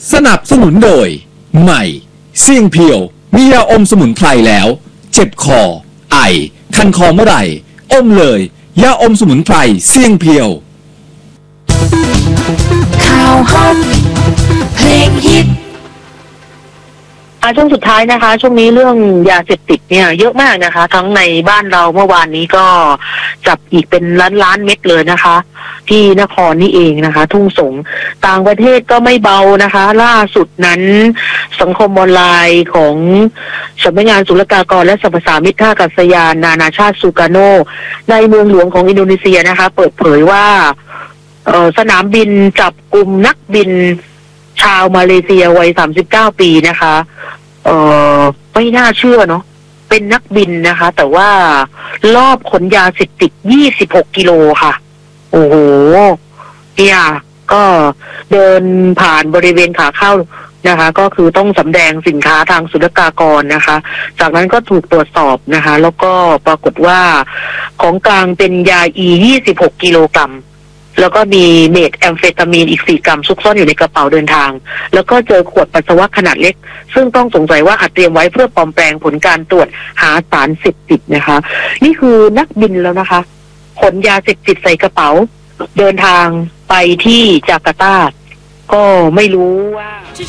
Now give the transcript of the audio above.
สนับสนุนโดยใหม่เสี่ยงเพียวมียาอมสมุนไพรแล้วเจ็บคอไอคันคอเมื่อไหร่อมเลยยาอมสมุนไพรเสี่ยงเพียวข่าวฮอตเพลงฮิตช่วงสุดท้ายนะคะช่วงนี้เรื่องยาเสพติดเนี่ยเยอะมากนะคะทั้งในบ้านเราเมื่อวานนี้ก็จับอีกเป็นล้านเม็ดเลยนะคะที่นครนี่เองนะคะทุ่งสงต่างประเทศก็ไม่เบานะคะล่าสุดนั้นสังคมออนไลน์ของสำนักงานศุลกากรและสรรพสามิตท่าอากาศยานนานาชาติซูการโนในเมืองหลวงของอินโดนีเซียนะคะเปิดเผยว่าสนามบินจับกลุ่มนักบินชาวมาเลเซียวัย39 ปีนะคะไม่น่าเชื่อเนาะเป็นนักบินนะคะแต่ว่าลอบขนยาเสพติด26 กิโลค่ะโอ้โหเนี่ยก็เดินผ่านบริเวณขาเข้านะคะก็คือต้องสำแดงสินค้าทางศุลกากรนะคะจากนั้นก็ถูกตรวจสอบนะคะแล้วก็ปรากฏว่าของกลางเป็นยา26 กิโลกรัมแล้วก็มีเมทแอมเฟตามีนอีก4 กรัมซุกซ่อนอยู่ในกระเป๋าเดินทางแล้วก็เจอขวดปัสสาวะขนาดเล็กซึ่งต้องสงสัยว่าอาจเตรียมไว้เพื่อปลอมแปลงผลการตรวจหาสารเสพติดนะคะนี่คือนักบินแล้วนะคะขนยาเสพติดใส่กระเป๋าเดินทางไปที่จาการ์ตาก็ไม่รู้ว่า